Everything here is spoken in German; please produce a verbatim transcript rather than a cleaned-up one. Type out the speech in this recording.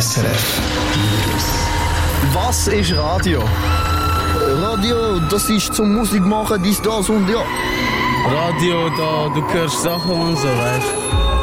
S R F News. Was ist Radio? Radio, das ist zum Musik machen, dies, das und ja. Radio, da du hörst Sachen und so, weißt du.